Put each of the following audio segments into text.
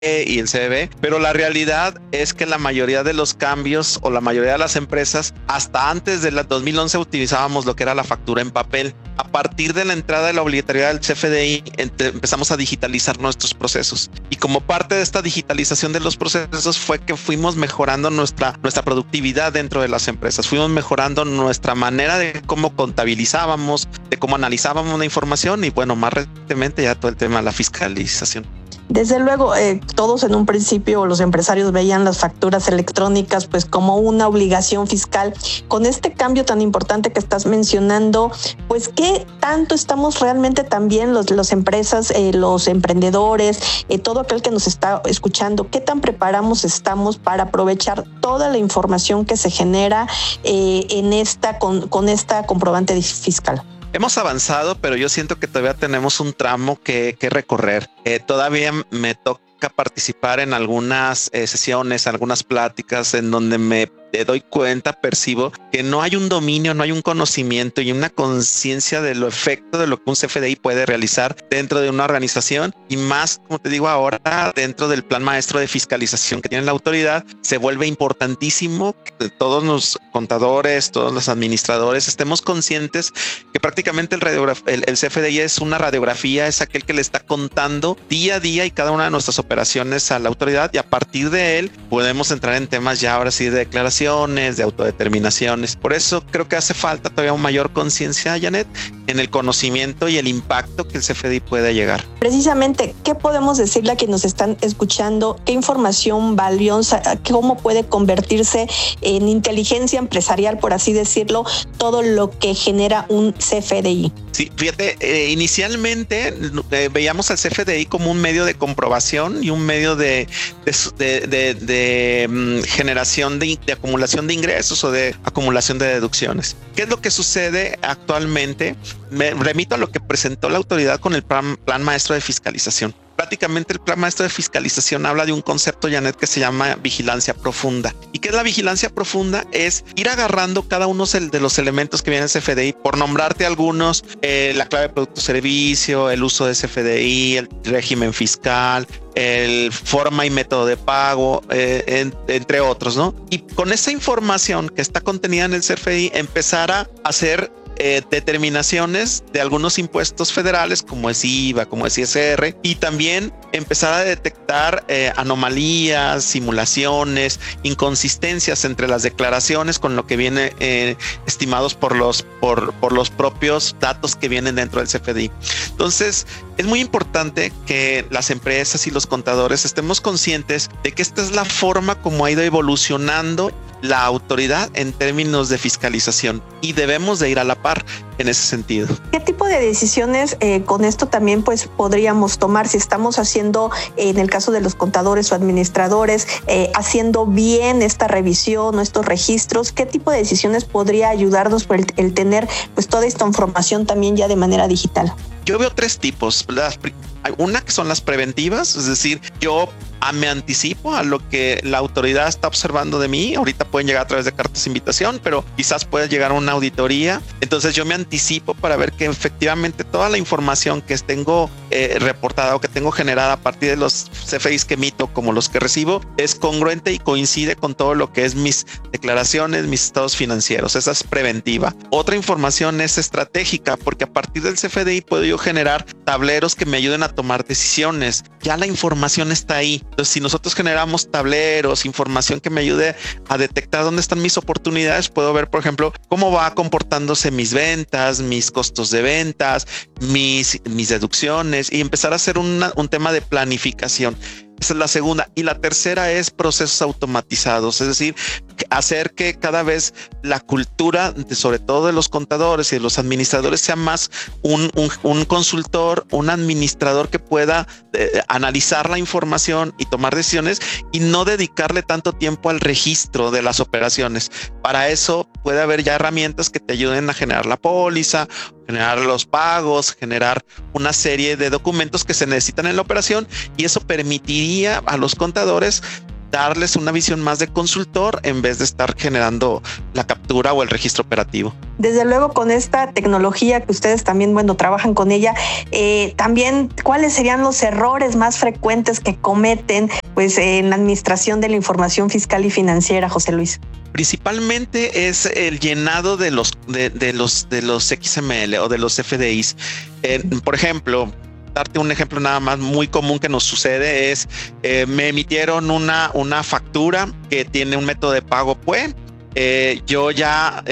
y el CBB, pero la realidad es que la mayoría de los cambios o la mayoría de las empresas hasta antes del 2011 utilizábamos lo que era la factura en papel. A partir de la entrada de la obligatoriedad del CFDI empezamos a digitalizar nuestros procesos y como parte de esta digitalización de los procesos fue que fuimos mejorando nuestra productividad dentro de las empresas, fuimos mejorando nuestra manera de cómo contabilizábamos, de cómo analizábamos la información y bueno, más recientemente ya todo el tema de la fiscalización. Desde luego, todos en un principio los empresarios veían las facturas electrónicas pues como una obligación fiscal. Con este cambio tan importante que estás mencionando, pues ¿qué tanto estamos realmente también las empresas, los emprendedores, todo aquel que nos está escuchando, qué tan preparados estamos para aprovechar toda la información que se genera con esta comprobante fiscal? Hemos avanzado, pero yo siento que todavía tenemos un tramo que recorrer. Todavía me toca participar en algunas sesiones, algunas pláticas en donde me doy cuenta, percibo que no hay un dominio, no hay un conocimiento y una conciencia de lo efecto de lo que un CFDI puede realizar dentro de una organización y más, como te digo ahora, dentro del plan maestro de fiscalización que tiene la autoridad, se vuelve importantísimo que todos los contadores, todos los administradores estemos conscientes que prácticamente el CFDI es una radiografía, es aquel que le está contando día a día y cada una de nuestras operaciones a la autoridad y a partir de él podemos entrar en temas ya ahora sí de declaración, de autodeterminaciones. Por eso creo que hace falta todavía una mayor conciencia, Janet, en el conocimiento y el impacto que el CFDI puede llegar. Precisamente, ¿qué podemos decirle a quienes nos están escuchando? ¿Qué información valiosa, cómo puede convertirse en inteligencia empresarial, por así decirlo, todo lo que genera un CFDI? Sí, fíjate, inicialmente veíamos al CFDI como un medio de comprobación y un medio de generación de acumulación de ingresos o de acumulación de deducciones. ¿Qué es lo que sucede actualmente? Me remito a lo que presentó la autoridad con el plan maestro de fiscalización. Prácticamente el plan maestro de fiscalización habla de un concepto, Janet, que se llama vigilancia profunda. ¿Y qué es la vigilancia profunda? Es ir agarrando cada uno de los elementos que viene el CFDI, por nombrarte algunos, la clave de producto servicio, el uso de CFDI, el régimen fiscal, el forma y método de pago, entre otros, ¿no? Y con esa información que está contenida en el CFDI, empezar a hacer determinaciones de algunos impuestos federales como es IVA, como es ISR y también empezar a detectar anomalías, simulaciones, inconsistencias entre las declaraciones con lo que viene estimados por los propios datos que vienen dentro del CFDI. Entonces es muy importante que las empresas y los contadores estemos conscientes de que esta es la forma como ha ido evolucionando la autoridad en términos de fiscalización y debemos de ir a la par en ese sentido. ¿Qué tipo de decisiones con esto también pues podríamos tomar si estamos haciendo, en el caso de los contadores o administradores, haciendo bien esta revisión o estos registros? ¿Qué tipo de decisiones podría ayudarnos por el tener pues toda esta información también ya de manera digital? Yo veo tres tipos. Una que son las preventivas, es decir, yo me anticipo a lo que la autoridad está observando de mí. Ahorita pueden llegar a través de cartas de invitación, pero quizás puede llegar a una auditoría. Entonces yo me anticipo para ver que efectivamente toda la información que tengo reportada o que tengo generada a partir de los CFIs que emito como los que recibo es congruente y coincide con todo lo que es mis declaraciones, mis estados financieros. Esa es preventiva. Otra información es estratégica, porque a partir del CFDI puedo yo generar tableros que me ayuden a tomar decisiones. Ya la información está ahí. Entonces, si nosotros generamos tableros, información que me ayude a detectar dónde están mis oportunidades, puedo ver, por ejemplo, cómo va comportándose mis ventas, mis costos de ventas, mis deducciones y empezar a hacer un tema de planificación. Esa es la segunda. Y la tercera es procesos automatizados, es decir, hacer que cada vez la cultura, sobre todo de los contadores y de los administradores, sea más un consultor, un administrador que pueda analizar la información y tomar decisiones y no dedicarle tanto tiempo al registro de las operaciones. Para eso puede haber ya herramientas que te ayuden a generar la póliza, generar los pagos, generar una serie de documentos que se necesitan en la operación y eso permitiría a los contadores darles una visión más de consultor en vez de estar generando la captura o el registro operativo. Desde luego, con esta tecnología que ustedes también, trabajan con ella, también, ¿cuáles serían los errores más frecuentes que cometen en la administración de la información fiscal y financiera, José Luis? Principalmente es el llenado de los XML o de los FDIs. Por ejemplo, darte un ejemplo nada más muy común que nos sucede es me emitieron una factura que tiene un método de pago PUE. Yo ya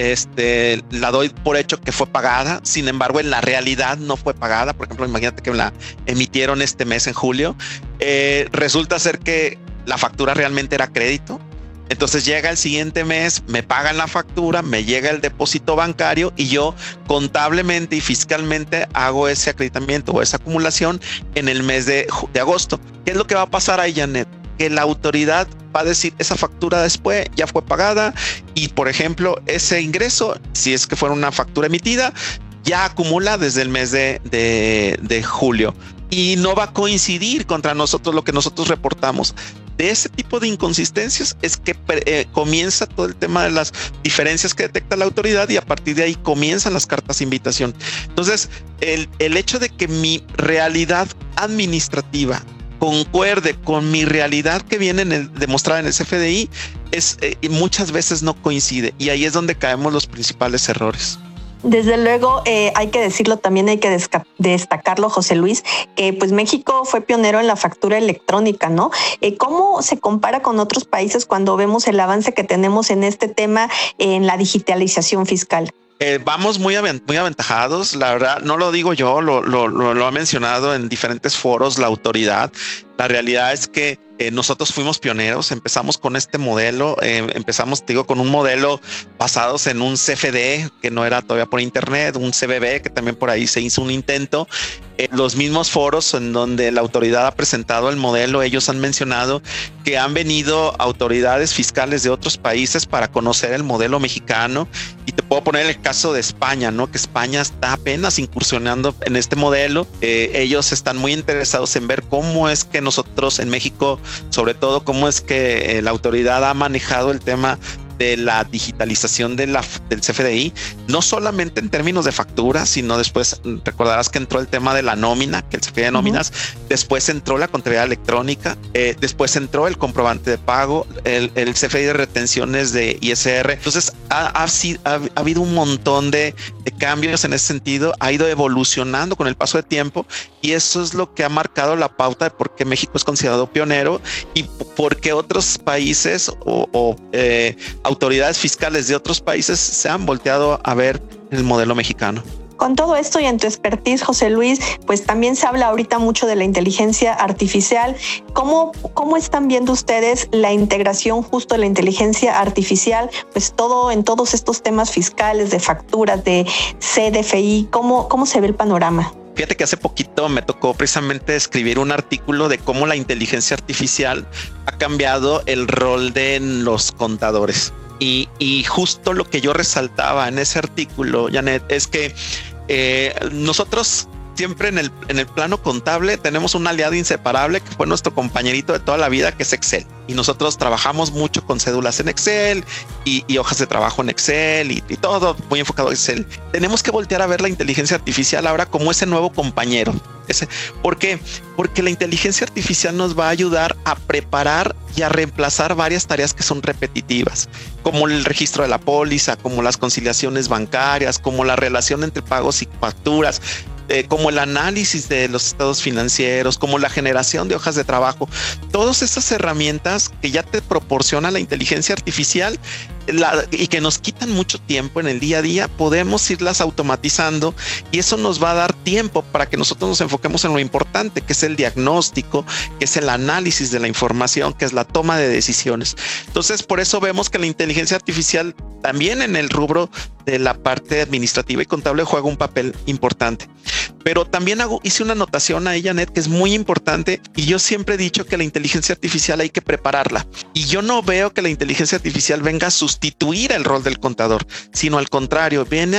la doy por hecho que fue pagada, sin embargo en la realidad no fue pagada. Por ejemplo, imagínate que la emitieron este mes en julio, resulta ser que la factura realmente era crédito. Entonces llega el siguiente mes, me pagan la factura, me llega el depósito bancario y yo contablemente y fiscalmente hago ese acreditamiento o esa acumulación en el mes de agosto. ¿Qué es lo que va a pasar ahí, Janet? Que la autoridad va a decir esa factura después ya fue pagada y, por ejemplo, ese ingreso, si es que fuera una factura emitida, ya acumula desde el mes de julio y no va a coincidir contra nosotros lo que nosotros reportamos. De ese tipo de inconsistencias es que comienza todo el tema de las diferencias que detecta la autoridad y a partir de ahí comienzan las cartas de invitación. Entonces, el hecho de que mi realidad administrativa concuerde con mi realidad que viene demostrada en el CFDI muchas veces no coincide y ahí es donde caemos los principales errores. Desde luego, hay que decirlo también, hay que destacarlo, José Luis, que pues México fue pionero en la factura electrónica, ¿no? ¿Cómo se compara con otros países cuando vemos el avance que tenemos en este tema en la digitalización fiscal? Vamos muy aventajados, la verdad, no lo digo yo, lo ha mencionado en diferentes foros la autoridad. La realidad es que nosotros fuimos pioneros, empezamos con este modelo, con un modelo basados en un CFD que no era todavía por internet, un CBB que también por ahí se hizo un intento. Los mismos foros en donde la autoridad ha presentado el modelo, ellos han mencionado que han venido autoridades fiscales de otros países para conocer el modelo mexicano. Y te puedo poner el caso de España, ¿no? Que España está apenas incursionando en este modelo. Ellos están muy interesados en ver cómo es que nosotros en México, sobre todo, cómo es que la autoridad ha manejado el tema de la digitalización del CFDI, no solamente en términos de factura, sino después recordarás que entró el tema de la nómina, que el CFDI de nóminas, después entró la contabilidad electrónica, después entró el comprobante de pago, el CFDI de retenciones de ISR. Entonces ha habido un montón de cambios en ese sentido, ha ido evolucionando con el paso de tiempo y eso es lo que ha marcado la pauta de por qué México es considerado pionero y por qué otros países o autoridades fiscales de otros países se han volteado a ver el modelo mexicano. Con todo esto y en tu expertise, José Luis, pues también se habla ahorita mucho de la inteligencia artificial. ¿Cómo están viendo ustedes la integración justo de la inteligencia artificial? Pues en todos estos temas fiscales, de facturas, de CDFI, ¿cómo se ve el panorama? Fíjate que hace poquito me tocó precisamente escribir un artículo de cómo la inteligencia artificial ha cambiado el rol de los contadores. Y justo lo que yo resaltaba en ese artículo, Janet, es que nosotros siempre en el plano contable tenemos un aliado inseparable que fue nuestro compañerito de toda la vida, que es Excel. Y nosotros trabajamos mucho con cédulas en Excel y hojas de trabajo en Excel y todo muy enfocado en Excel. Tenemos que voltear a ver la inteligencia artificial ahora como ese nuevo compañero. ¿Por qué? Porque la inteligencia artificial nos va a ayudar a preparar y a reemplazar varias tareas que son repetitivas, como el registro de la póliza, como las conciliaciones bancarias, como la relación entre pagos y facturas, como el análisis de los estados financieros, como la generación de hojas de trabajo. Todas estas herramientas que ya te proporciona la inteligencia artificial y que nos quitan mucho tiempo en el día a día, podemos irlas automatizando y eso nos va a dar tiempo para que nosotros nos enfoquemos en lo importante, que es el diagnóstico, que es el análisis de la información, que es la toma de decisiones. Entonces, por eso vemos que la inteligencia artificial también en el rubro de la parte administrativa y contable juega un papel importante. Pero también hice una anotación ahí, Janet, que es muy importante y yo siempre he dicho que la inteligencia artificial hay que prepararla y yo no veo que la inteligencia artificial venga a sustituir el rol del contador, sino al contrario, viene a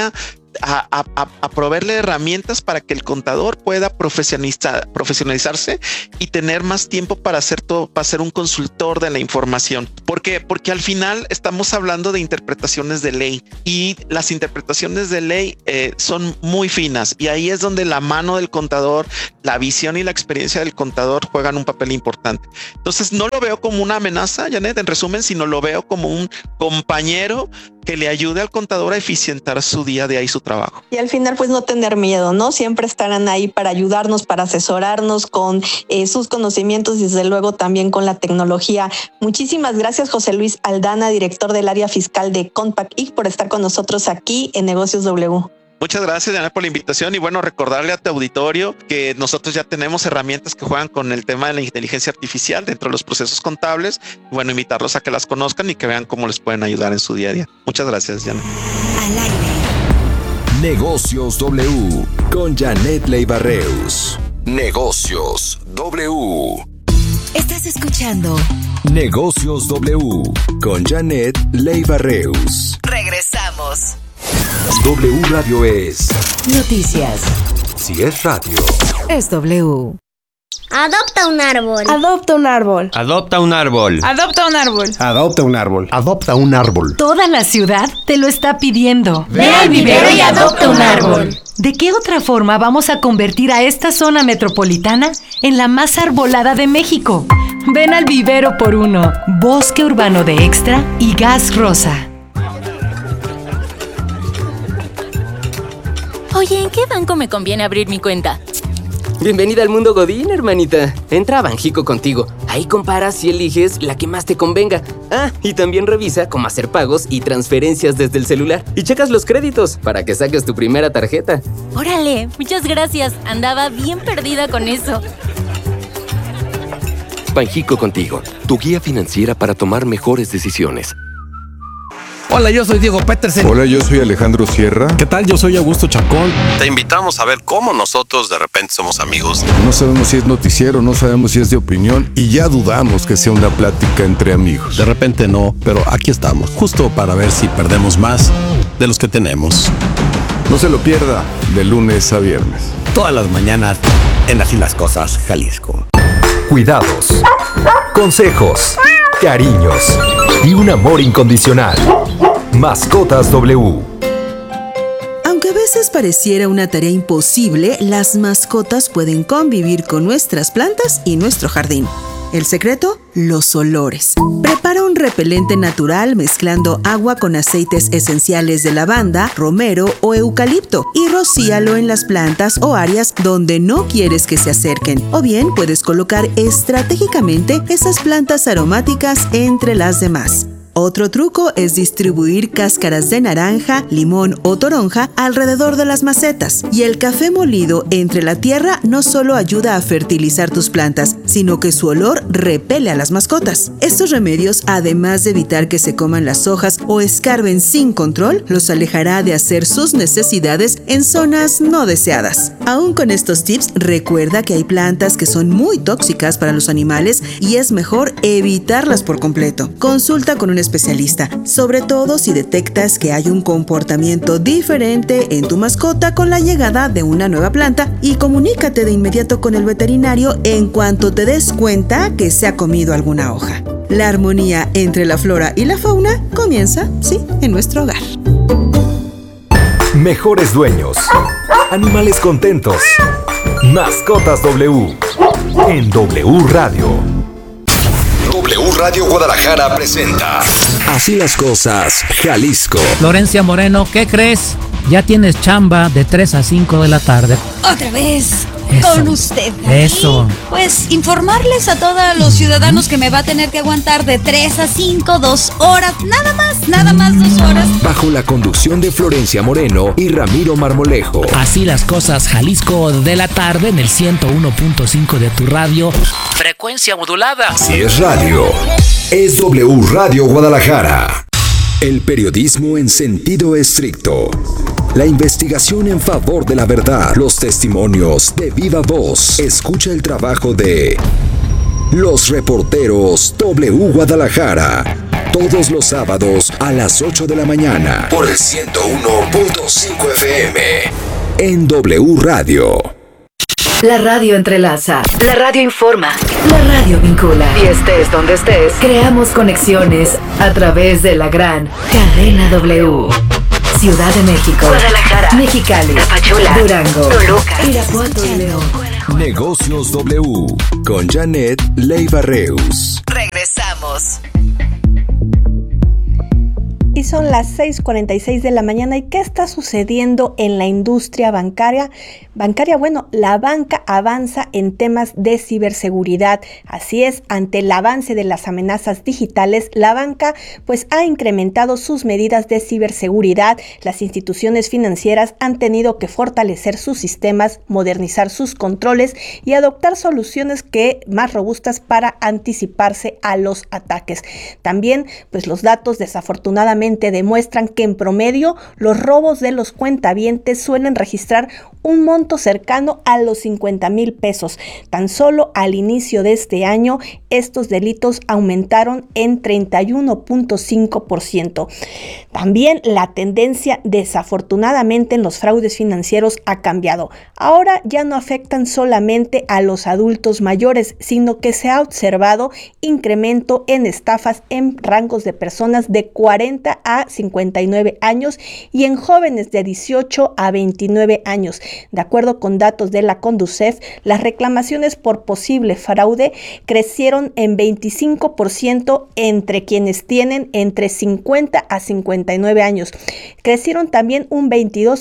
a proveerle herramientas para que el contador pueda profesionalizarse y tener más tiempo para ser un consultor de la información. ¿Por qué? Porque al final estamos hablando de interpretaciones de ley y las interpretaciones de ley son muy finas, y ahí es donde la mano del contador, la visión y la experiencia del contador juegan un papel importante. Entonces no lo veo como una amenaza, Janet, en resumen, sino lo veo como un compañero que le ayude al contador a eficientar su día a día y su trabajo. Y al final, pues no tener miedo, ¿no? Siempre estarán ahí para ayudarnos, para asesorarnos con sus conocimientos y desde luego también con la tecnología. Muchísimas gracias, José Luis Aldana, director del área fiscal de Compact Inc., por estar con nosotros aquí en Negocios W. Muchas gracias, Diana, por la invitación, y bueno, recordarle a tu auditorio que nosotros ya tenemos herramientas que juegan con el tema de la inteligencia artificial dentro de los procesos contables. Y bueno, invitarlos a que las conozcan y que vean cómo les pueden ayudar en su día a día. Muchas gracias, Diana. Al aire. Negocios W con Janet Leiva-Reus. Negocios W. Estás escuchando Negocios W con Janet Leiva-Reus. Regresamos. W Radio es Noticias. Si es radio, Es W. Adopta un árbol. Adopta un árbol. Adopta un árbol. Adopta un árbol. Adopta un árbol. Adopta un árbol. Toda la ciudad te lo está pidiendo. Ve al vivero y adopta un árbol. ¿De qué otra forma vamos a convertir a esta zona metropolitana en la más arbolada de México? Ven al vivero por uno. Bosque urbano de Extra y Gas Rosa. Oye, ¿en qué banco me conviene abrir mi cuenta? Bienvenida al mundo Godín, hermanita. Entra a Banjico Contigo. Ahí comparas y eliges la que más te convenga. Ah, y también revisa cómo hacer pagos y transferencias desde el celular. Y checas los créditos para que saques tu primera tarjeta. Órale, muchas gracias. Andaba bien perdida con eso. Banjico Contigo, tu guía financiera para tomar mejores decisiones. Hola, yo soy Diego Petersen. Hola, yo soy Alejandro Sierra. ¿Qué tal? Yo soy Augusto Chacón. Te invitamos a ver cómo nosotros de repente somos amigos. No sabemos si es noticiero, no sabemos si es de opinión y ya dudamos que sea una plática entre amigos. De repente no, pero aquí estamos, justo para ver si perdemos más de los que tenemos. No se lo pierda, de lunes a viernes. Todas las mañanas en Así las Cosas, Jalisco. cuidados, consejos, cariños y un amor incondicional. Mascotas W. Aunque a veces pareciera una tarea imposible, las mascotas pueden convivir con nuestras plantas y nuestro jardín. El secreto, los olores. Prepara un repelente natural mezclando agua con aceites esenciales de lavanda, romero o eucalipto y rocíalo en las plantas o áreas donde no quieres que se acerquen. O bien puedes colocar estratégicamente esas plantas aromáticas entre las demás. Otro truco es distribuir cáscaras de naranja, limón o toronja alrededor de las macetas. Y el café molido entre la tierra no solo ayuda a fertilizar tus plantas, sino que su olor repele a las mascotas. Estos remedios, además de evitar que se coman las hojas o escarben sin control, los alejará de hacer sus necesidades en zonas no deseadas. Aún con estos tips, recuerda que hay plantas que son muy tóxicas para los animales y es mejor evitarlas por completo. Consulta con un especialista, sobre todo si detectas que hay un comportamiento diferente en tu mascota con la llegada de una nueva planta, y comunícate de inmediato con el veterinario en cuanto te des cuenta que se ha comido alguna hoja. La armonía entre la flora y la fauna comienza, sí, en nuestro hogar. Mejores dueños, animales contentos, Mascotas W en W Radio. W Radio Guadalajara presenta Así las Cosas, Jalisco. Florencia Moreno, ¿qué crees? Ya tienes chamba de 3 a 5 de la tarde. Otra vez. Eso, con usted. Eso. Pues informarles a todos los ciudadanos que me va a tener que aguantar de 3 a 5, 2 horas, nada más 2 horas. Bajo la conducción de Florencia Moreno y Ramiro Marmolejo. Así las Cosas, Jalisco de la tarde en el 101.5 de tu radio. Frecuencia modulada. Si es radio, es W Radio Guadalajara. El periodismo en sentido estricto. La investigación en favor de la verdad. Los testimonios de viva voz. Escucha el trabajo de los reporteros W Guadalajara. todos los sábados a las 8 de la mañana por el 101.5 FM en W Radio. La radio entrelaza, la radio informa, la radio vincula. Y estés donde estés, creamos conexiones a través de la gran cadena W. Ciudad de México, Guadalajara, Mexicali, Tapachula, Durango, Toluca, Irapuato y León. Negocios W con Janet Leiva Reus. Regresamos. Y son las 6:46 de la mañana. ¿Y qué está sucediendo en la industria bancaria? Bueno, la banca avanza en temas de ciberseguridad. Así es, ante el avance de las amenazas digitales, la banca pues ha incrementado sus medidas de ciberseguridad. Las instituciones financieras han tenido que fortalecer sus sistemas, modernizar sus controles y adoptar soluciones más robustas para anticiparse a los ataques. También, pues los datos desafortunadamente demuestran que en promedio los robos de los cuentavientes suelen registrar un monto cercano a los 50,000 pesos. Tan solo al inicio de este año, estos delitos aumentaron en 31.5%. También la tendencia, desafortunadamente, en los fraudes financieros ha cambiado. Ahora ya no afectan solamente a los adultos mayores, sino que se ha observado incremento en estafas en rangos de personas de 40 a 59 años y en jóvenes de 18 a 29 años. De acuerdo con datos de la Conducef, las reclamaciones por posible fraude crecieron en 25% entre quienes tienen entre 50 a 59 años. Crecieron también un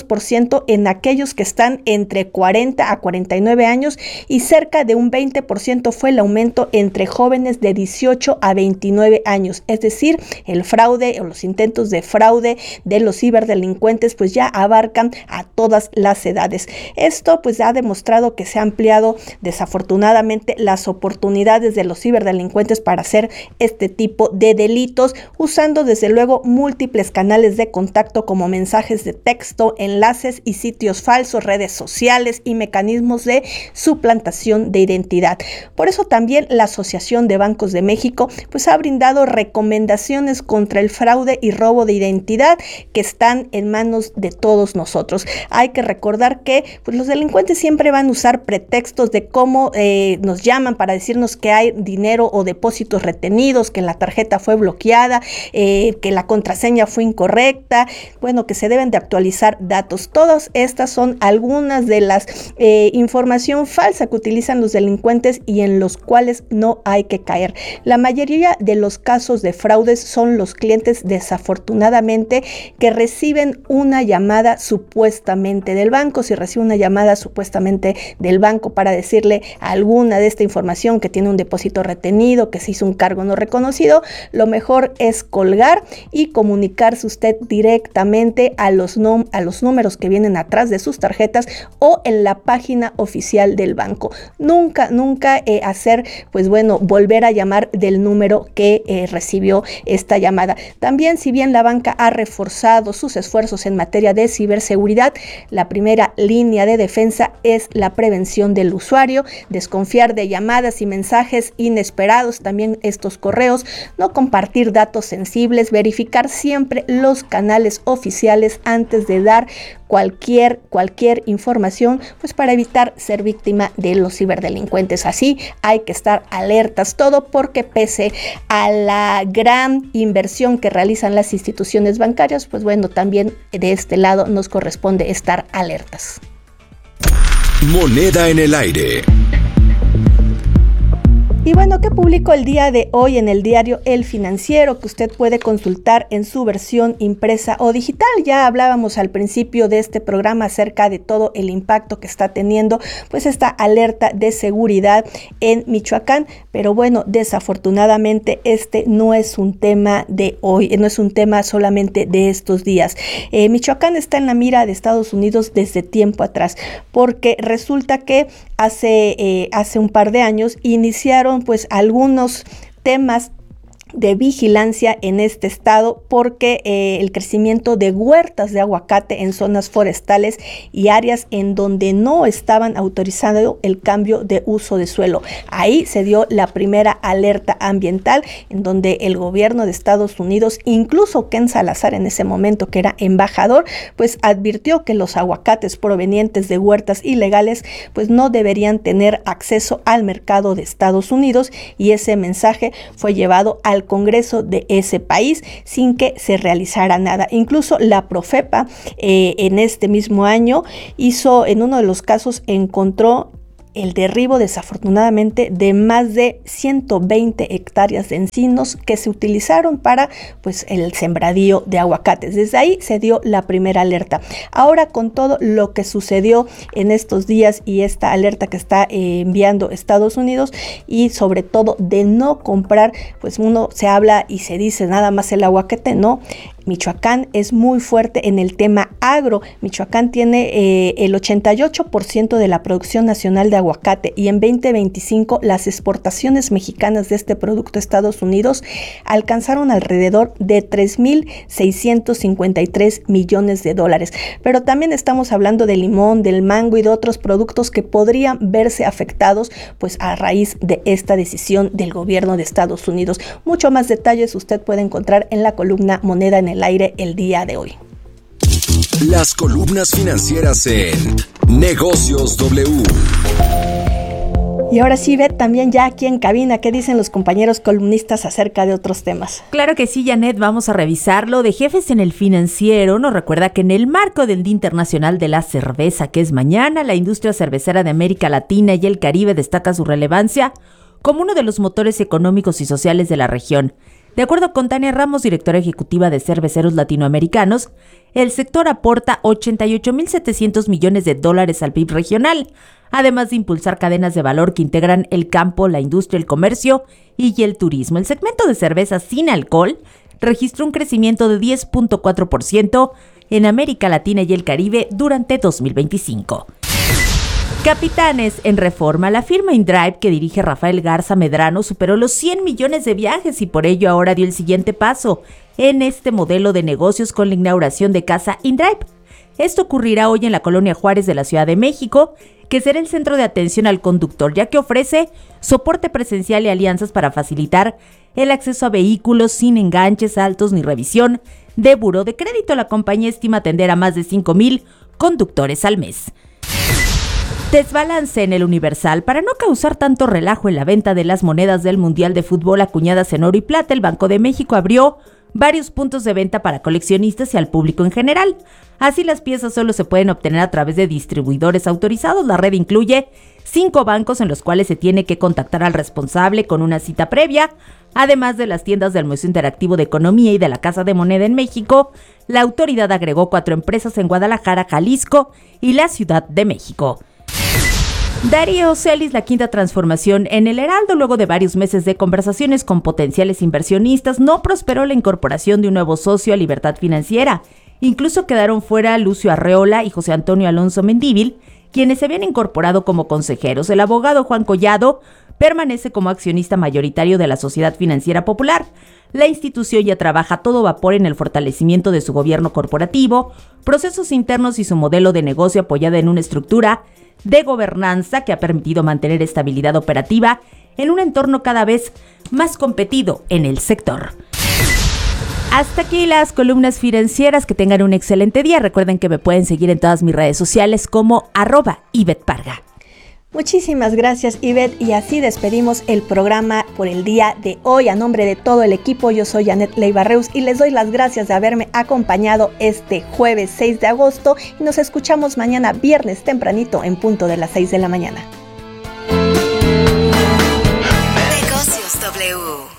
22% en aquellos que están entre 40 a 49 años y cerca de un 20% fue el aumento entre jóvenes de 18 a 29 años. Es decir, el fraude o los intentos de fraude de los ciberdelincuentes pues ya abarcan a todas las edades. Esto pues ha demostrado que se ha ampliado desafortunadamente las oportunidades de los ciberdelincuentes para hacer este tipo de delitos, usando desde luego múltiples canales de contacto como mensajes de texto, enlaces y sitios falsos, redes sociales y mecanismos de suplantación de identidad. Por eso también la Asociación de Bancos de México pues ha brindado recomendaciones contra el fraude y robo de identidad que están en manos de todos nosotros. Hay que recordar que pues los delincuentes siempre van a usar pretextos de cómo nos llaman para decirnos que hay dinero o depósitos retenidos, que la tarjeta fue bloqueada, que la contraseña fue incorrecta, bueno, que se deben de actualizar datos. Todas estas son algunas de las información falsa que utilizan los delincuentes y en los cuales no hay que caer. La mayoría de los casos de fraudes son los clientes desafortunadamente que reciben una llamada supuestamente del banco. Si recibe una llamada supuestamente del banco para decirle alguna de esta información, que tiene un depósito retenido, que se hizo un cargo no reconocido, lo mejor es colgar y comunicarse usted directamente a los números que vienen atrás de sus tarjetas o en la página oficial del banco. Nunca hacer, pues bueno, volver a llamar del número que recibió esta llamada. También, si bien la banca ha reforzado sus esfuerzos en materia de ciberseguridad, la primera línea de defensa es la prevención del usuario, desconfiar de llamadas y mensajes inesperados, también estos correos, no compartir datos sensibles, verificar siempre los canales oficiales antes de dar cualquier información, pues para evitar ser víctima de los ciberdelincuentes. Así hay que estar alertas, todo porque pese a la gran inversión que realizan las instituciones bancarias, pues bueno, también de este lado nos corresponde estar alertas. Moneda en el aire. Y bueno, ¿qué publicó el día de hoy en el diario El Financiero, que usted puede consultar en su versión impresa o digital? Ya hablábamos al principio de este programa acerca de todo el impacto que está teniendo pues esta alerta de seguridad en Michoacán, pero bueno, desafortunadamente este no es un tema de hoy, no es un tema solamente de estos días. Michoacán está en la mira de Estados Unidos desde tiempo atrás, porque resulta que hace un par de años iniciaron pues algunos temas de vigilancia en este estado porque el crecimiento de huertas de aguacate en zonas forestales y áreas en donde no estaban autorizando el cambio de uso de suelo. Ahí se dio la primera alerta ambiental en donde el gobierno de Estados Unidos, incluso Ken Salazar en ese momento que era embajador, pues advirtió que los aguacates provenientes de huertas ilegales pues no deberían tener acceso al mercado de Estados Unidos, y ese mensaje fue llevado al Congreso de ese país sin que se realizara nada. Incluso la Profepa en este mismo año hizo, en uno de los casos encontró el derribo desafortunadamente de más de 120 hectáreas de encinos que se utilizaron para pues el sembradío de aguacates. Desde ahí se dio la primera alerta. Ahora, con todo lo que sucedió en estos días y esta alerta que está enviando Estados Unidos, y sobre todo de no comprar, pues uno se habla y se dice nada más el aguacate, no. Michoacán es muy fuerte en el tema agro. Michoacán tiene el 88% de la producción nacional de aguacate, y en 2025 las exportaciones mexicanas de este producto a Estados Unidos alcanzaron alrededor de 3,653 millones de dólares. Pero también estamos hablando del limón, del mango y de otros productos que podrían verse afectados pues a raíz de esta decisión del gobierno de Estados Unidos. Mucho más detalles usted puede encontrar en la columna Moneda en el Aire el día de hoy. Las columnas financieras en Negocios W. Y ahora sí, Beth, también ya aquí en cabina, ¿qué dicen los compañeros columnistas acerca de otros temas? Claro que sí, Janet, vamos a revisarlo. De Jefes en el Financiero nos recuerda que en el marco del Día Internacional de la Cerveza, que es mañana, la industria cervecera de América Latina y el Caribe destaca su relevancia como uno de los motores económicos y sociales de la región. De acuerdo con Tania Ramos, directora ejecutiva de Cerveceros Latinoamericanos, el sector aporta 88,700 millones de dólares al PIB regional, además de impulsar cadenas de valor que integran el campo, la industria, el comercio y el turismo. El segmento de cervezas sin alcohol registró un crecimiento de 10.4% en América Latina y el Caribe durante 2025. Capitanes en Reforma. La firma InDrive que dirige Rafael Garza Medrano superó los 100 millones de viajes y por ello ahora dio el siguiente paso en este modelo de negocios con la inauguración de Casa InDrive. Esto ocurrirá hoy en la Colonia Juárez de la Ciudad de México, que será el centro de atención al conductor, ya que ofrece soporte presencial y alianzas para facilitar el acceso a vehículos sin enganches altos ni revisión de buró de crédito. La compañía estima atender a más de 5,000 conductores al mes. Desbalance en el Universal. Para no causar tanto relajo en la venta de las monedas del Mundial de Fútbol acuñadas en oro y plata, el Banco de México abrió varios puntos de venta para coleccionistas y al público en general. Así, las piezas solo se pueden obtener a través de distribuidores autorizados. La red incluye 5 bancos en los cuales se tiene que contactar al responsable con una cita previa. Además de las tiendas del Museo Interactivo de Economía y de la Casa de Moneda en México, la autoridad agregó 4 empresas en Guadalajara, Jalisco y la Ciudad de México. Darío Celis, la quinta transformación en el Heraldo. Luego de varios meses de conversaciones con potenciales inversionistas, no prosperó la incorporación de un nuevo socio a Libertad Financiera. Incluso quedaron fuera Lucio Arreola y José Antonio Alonso Mendívil, quienes se habían incorporado como consejeros. El abogado Juan Collado permanece como accionista mayoritario de la Sociedad Financiera Popular. La institución ya trabaja a todo vapor en el fortalecimiento de su gobierno corporativo, procesos internos y su modelo de negocio apoyada en una estructura de gobernanza que ha permitido mantener estabilidad operativa en un entorno cada vez más competido en el sector. Hasta aquí las columnas financieras. Que tengan un excelente día. Recuerden que me pueden seguir en todas mis redes sociales como @IvetteParga. Muchísimas gracias, Ivette, y así despedimos el programa por el día de hoy. A nombre de todo el equipo, yo soy Janet Leiva-Reus y les doy las gracias de haberme acompañado este jueves 6 de agosto y nos escuchamos mañana viernes tempranito en punto de las 6 de la mañana. Negocios W.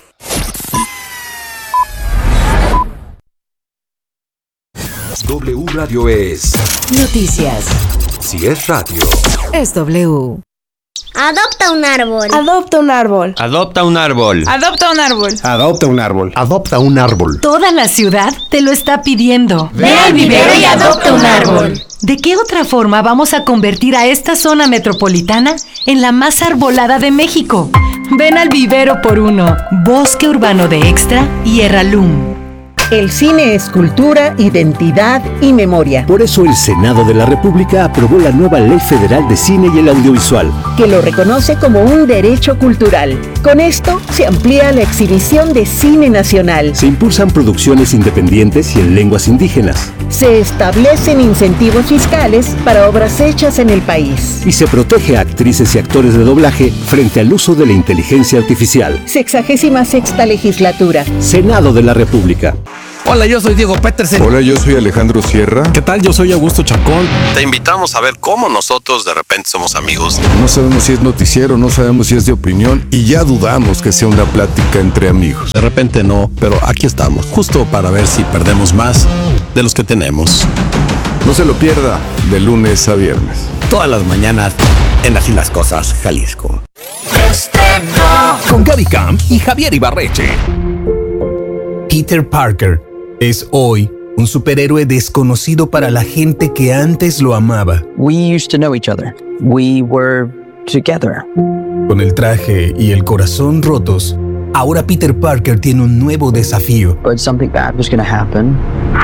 W Radio es noticias. Si es radio, es W. Adopta un árbol. Adopta un árbol. Adopta un árbol. Adopta un árbol. Adopta un árbol. Adopta un árbol. Toda la ciudad te lo está pidiendo. Ve al vivero y adopta un árbol. ¿De qué otra forma vamos a convertir a esta zona metropolitana en la más arbolada de México? Ven al vivero por uno. Bosque Urbano de Extra y Erralum. El cine es cultura, identidad y memoria. Por eso el Senado de la República aprobó la nueva Ley Federal de Cine y el Audiovisual, que lo reconoce como un derecho cultural. Con esto se amplía la exhibición de cine nacional. Se impulsan producciones independientes y en lenguas indígenas. Se establecen incentivos fiscales para obras hechas en el país. Y se protege a actrices y actores de doblaje frente al uso de la inteligencia artificial. 66ª legislatura. Senado de la República. Hola, yo soy Diego Petersen. Hola, yo soy Alejandro Sierra. ¿Qué tal? Yo soy Augusto Chacón. Te invitamos a ver cómo nosotros de repente somos amigos. No sabemos si es noticiero, no sabemos si es de opinión y ya dudamos que sea una plática entre amigos. De repente no, pero aquí estamos, justo para ver si perdemos más de los que tenemos. No se lo pierda, de lunes a viernes. Todas las mañanas en Así las Cosas, Jalisco. Con Gaby Camp y Javier Ibarreche. Peter Parker es hoy un superhéroe desconocido para la gente que antes lo amaba. We used to know each other. We were together. Con el traje y el corazón rotos, ahora Peter Parker tiene un nuevo desafío. But something bad was going to happen.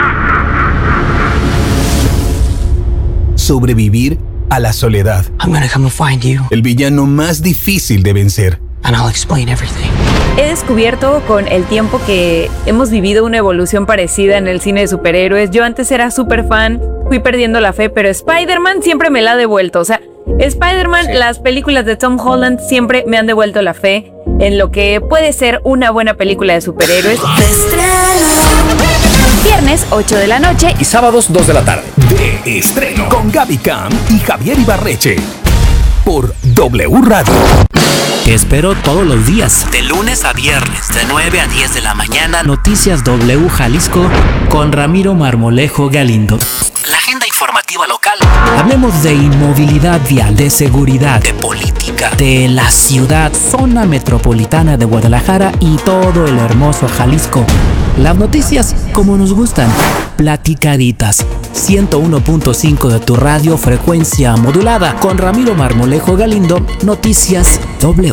Sobrevivir a la soledad. I'm going to come and find you. El villano más difícil de vencer. And I'll explain everything. He descubierto con el tiempo que hemos vivido una evolución parecida en el cine de superhéroes. Yo antes era súper fan, fui perdiendo la fe, pero Spider-Man siempre me la ha devuelto. O sea, Spider-Man, sí. Las películas de Tom Holland siempre me han devuelto la fe en lo que puede ser una buena película de superhéroes. Viernes, 8 de la noche y sábados, 2 de la tarde. De estreno con Gaby Camp y Javier Ibarreche. Por W Radio. Te espero todos los días, de lunes a viernes, de 9 a 10 de la mañana. Noticias W Jalisco con Ramiro Marmolejo Galindo. La agenda informativa local. Hablemos de inmovilidad vial, de seguridad, de política, de la ciudad, zona metropolitana de Guadalajara y todo el hermoso Jalisco. Las noticias como nos gustan, platicaditas. 101.5 de tu radio, frecuencia modulada. Con Ramiro Marmolejo Galindo, Noticias W.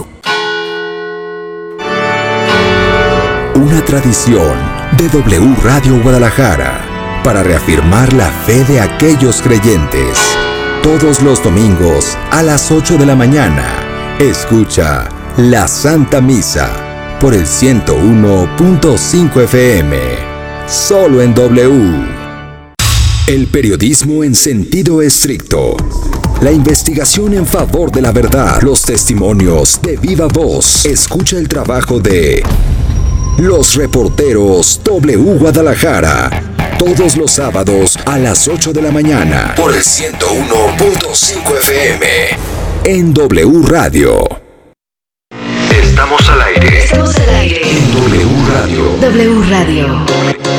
Una tradición de W Radio Guadalajara para reafirmar la fe de aquellos creyentes. Todos los domingos a las 8 de la mañana, escucha la Santa Misa por el 101.5 FM. Solo en W. El periodismo en sentido estricto. La investigación en favor de la verdad. Los testimonios de viva voz. Escucha el trabajo de los reporteros W Guadalajara. Todos los sábados a las 8 de la mañana. Por el 101.5 FM. En W Radio. Estamos al aire. Estamos al aire. En W Radio. W Radio.